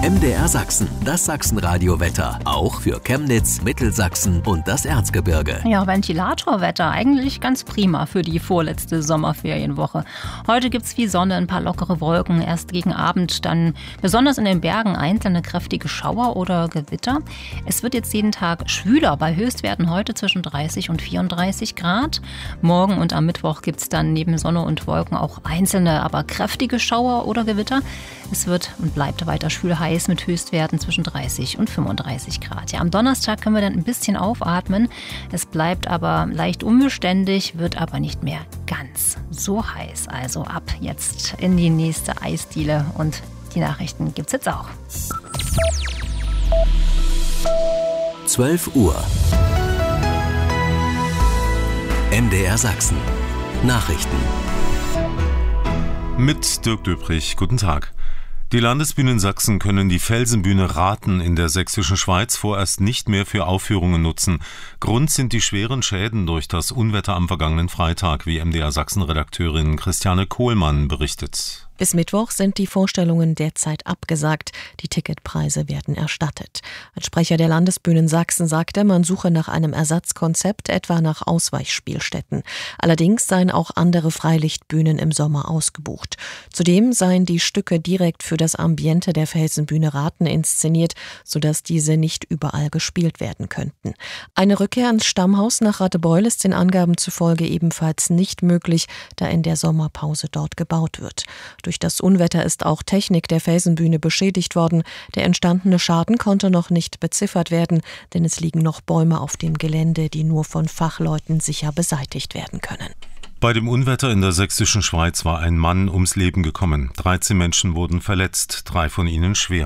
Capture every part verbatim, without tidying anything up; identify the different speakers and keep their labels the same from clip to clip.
Speaker 1: M D R Sachsen, das Sachsenradio-Wetter. Auch für Chemnitz, Mittelsachsen und das Erzgebirge.
Speaker 2: Ja, Ventilatorwetter. Eigentlich ganz prima für die vorletzte Sommerferienwoche. Heute gibt's viel Sonne, ein paar lockere Wolken. Erst gegen Abend dann besonders in den Bergen einzelne kräftige Schauer oder Gewitter. Es wird jetzt jeden Tag schwüler. Bei Höchstwerten heute zwischen dreißig und vierunddreißig Grad. Morgen und am Mittwoch gibt's dann neben Sonne und Wolken auch einzelne, aber kräftige Schauer oder Gewitter. Es wird und bleibt weiter schwül heiß mit Höchstwerten zwischen dreißig und fünfunddreißig Grad. Ja, am Donnerstag können wir dann ein bisschen aufatmen. Es bleibt aber leicht unbeständig, wird aber nicht mehr ganz so heiß. Also ab jetzt in die nächste Eisdiele und die Nachrichten gibt's jetzt auch.
Speaker 1: zwölf Uhr. M D R Sachsen. Nachrichten.
Speaker 3: Mit Dirk Döbrich. Guten Tag. Die Landesbühnen Sachsen können die Felsenbühne Rathen in der sächsischen Schweiz vorerst nicht mehr für Aufführungen nutzen. Grund sind die schweren Schäden durch das Unwetter am vergangenen Freitag, wie M D R Sachsen-Redakteurin Christiane Kohlmann berichtet.
Speaker 4: Bis Mittwoch sind die Vorstellungen derzeit abgesagt. Die Ticketpreise werden erstattet. Ein Sprecher der Landesbühnen Sachsen sagte, man suche nach einem Ersatzkonzept, etwa nach Ausweichspielstätten. Allerdings seien auch andere Freilichtbühnen im Sommer ausgebucht. Zudem seien die Stücke direkt für das Ambiente der Felsenbühne Rathen inszeniert, sodass diese nicht überall gespielt werden könnten. Eine Rückkehr ins Stammhaus nach Radebeul ist den Angaben zufolge ebenfalls nicht möglich, da in der Sommerpause dort gebaut wird. Durch das Unwetter ist auch Technik der Felsenbühne beschädigt worden. Der entstandene Schaden konnte noch nicht beziffert werden, denn es liegen noch Bäume auf dem Gelände, die nur von Fachleuten sicher beseitigt werden können.
Speaker 3: Bei dem Unwetter in der sächsischen Schweiz war ein Mann ums Leben gekommen. dreizehn Menschen wurden verletzt, drei von ihnen schwer.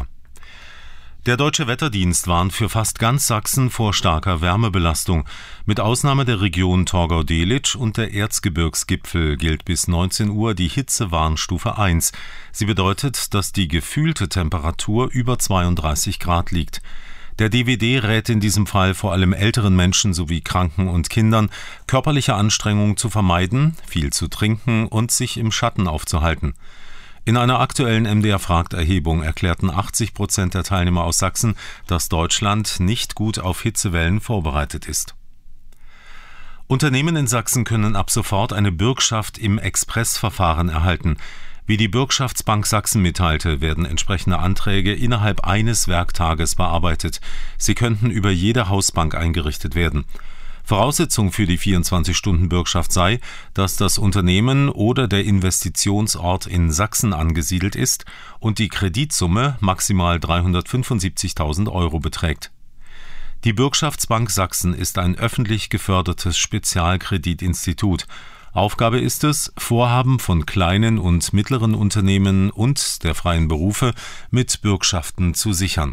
Speaker 3: Der Deutsche Wetterdienst warnt für fast ganz Sachsen vor starker Wärmebelastung. Mit Ausnahme der Region Torgau-Delitzsch und der Erzgebirgsgipfel gilt bis neunzehn Uhr die Hitzewarnstufe eins. Sie bedeutet, dass die gefühlte Temperatur über zweiunddreißig Grad liegt. Der D W D rät in diesem Fall vor allem älteren Menschen sowie Kranken und Kindern, körperliche Anstrengungen zu vermeiden, viel zu trinken und sich im Schatten aufzuhalten. In einer aktuellen M D R-Fragt-Erhebung erklärten achtzig Prozent der Teilnehmer aus Sachsen, dass Deutschland nicht gut auf Hitzewellen vorbereitet ist. Unternehmen in Sachsen können ab sofort eine Bürgschaft im Expressverfahren erhalten. Wie die Bürgschaftsbank Sachsen mitteilte, werden entsprechende Anträge innerhalb eines Werktages bearbeitet. Sie könnten über jede Hausbank eingerichtet werden. Voraussetzung für die vierundzwanzig-Stunden-Bürgschaft sei, dass das Unternehmen oder der Investitionsort in Sachsen angesiedelt ist und die Kreditsumme maximal dreihundertfünfundsiebzigtausend Euro beträgt. Die Bürgschaftsbank Sachsen ist ein öffentlich gefördertes Spezialkreditinstitut. Aufgabe ist es, Vorhaben von kleinen und mittleren Unternehmen und der freien Berufe mit Bürgschaften zu sichern.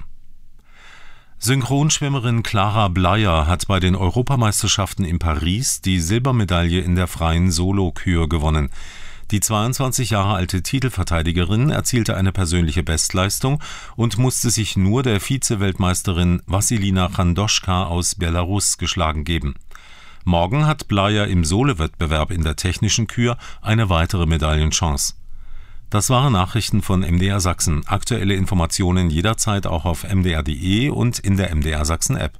Speaker 3: Synchronschwimmerin Clara Bleier hat bei den Europameisterschaften in Paris die Silbermedaille in der freien Solo-Kür gewonnen. Die zweiundzwanzig Jahre alte Titelverteidigerin erzielte eine persönliche Bestleistung und musste sich nur der Vize-Weltmeisterin Wassilina Chandoschka aus Belarus geschlagen geben. Morgen hat Bleier im Solo-Wettbewerb in der technischen Kür eine weitere Medaillenchance. Das waren Nachrichten von M D R Sachsen. Aktuelle Informationen jederzeit auch auf m d r punkt d e und in der M D R Sachsen App.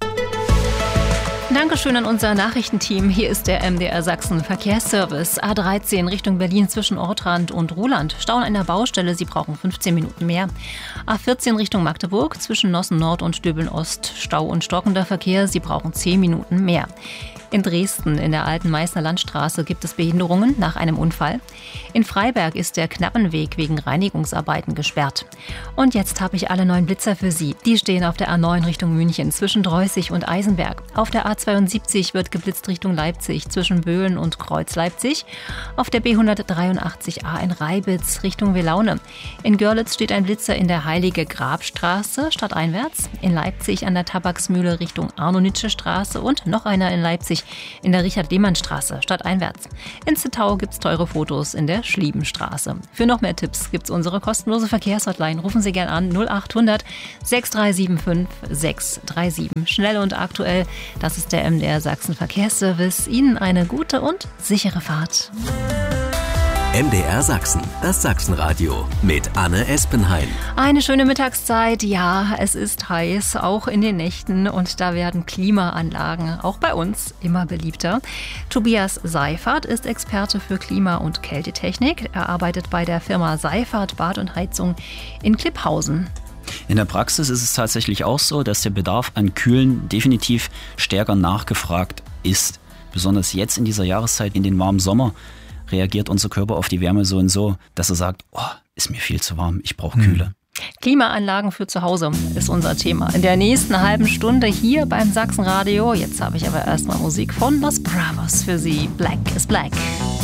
Speaker 2: Dankeschön an unser Nachrichtenteam. Hier ist der M D R Sachsen Verkehrsservice. A dreizehn Richtung Berlin zwischen Ortrand und Ruhland. Stau an einer Baustelle, Sie brauchen fünfzehn Minuten mehr. A vierzehn Richtung Magdeburg zwischen Nossen Nord und Döbeln Ost. Stau und stockender Verkehr, Sie brauchen zehn Minuten mehr. In Dresden in der alten Meißner Landstraße gibt es Behinderungen nach einem Unfall. In Freiberg ist der Knappenweg wegen Reinigungsarbeiten gesperrt. Und jetzt habe ich alle neuen Blitzer für Sie. Die stehen auf der A neun Richtung München zwischen Dreußig und Eisenberg. Auf der A zweiundsiebzig wird geblitzt Richtung Leipzig zwischen Böhlen und Kreuz Leipzig. Auf der B hundertdreiundachtzig A in Reibitz Richtung Welaune. In Görlitz steht ein Blitzer in der Heilige Grabstraße stadteinwärts. In Leipzig an der Tabaksmühle Richtung Arno-Nitsche-Straße und noch einer in Leipzig in der Richard-Lehmann-Straße stadteinwärts. In Zittau gibt es teure Fotos in der Schliebenstraße. Für noch mehr Tipps gibt es unsere kostenlose Verkehrshotline. Rufen Sie gerne an null achthundert sechs drei sieben fünf sechs drei sieben. Schnell und aktuell, das ist der M D R Sachsen Verkehrsservice. Ihnen eine gute und sichere Fahrt.
Speaker 1: M D R Sachsen, das Sachsenradio mit Anne Espenheim.
Speaker 2: Eine schöne Mittagszeit, ja, es ist heiß, auch in den Nächten, und da werden Klimaanlagen auch bei uns immer beliebter. Tobias Seifert ist Experte für Klima- und Kältetechnik. Er arbeitet bei der Firma Seifert Bad und Heizung in Klipphausen.
Speaker 5: In der Praxis ist es tatsächlich auch so, dass der Bedarf an Kühlen definitiv stärker nachgefragt ist. Besonders jetzt in dieser Jahreszeit, in den warmen Sommer, reagiert unser Körper auf die Wärme so und so, dass er sagt, oh, ist mir viel zu warm, ich brauche Kühle.
Speaker 2: Klimaanlagen für zu Hause ist unser Thema. In der nächsten halben Stunde hier beim Sachsenradio. Jetzt habe ich aber erstmal Musik von Los Bravos für Sie. Black is Black.